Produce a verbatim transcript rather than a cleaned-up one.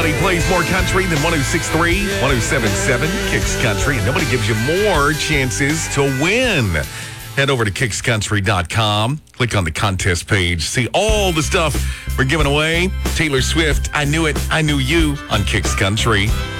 Nobody plays more country than one oh six point three, one oh seven point seven Kicks Country, and nobody gives you more chances to win. Head over to kicks country dot com. Click on the contest page. See all the stuff we're giving away. Taylor Swift, I Knew It, I Knew You on Kicks Country.